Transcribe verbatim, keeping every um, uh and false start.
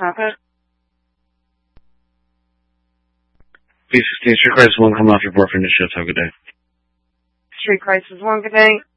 Papa. B sixteen, Street Crisis one, coming off your boyfriend and shift. Have a good day. Street Crisis one, good day.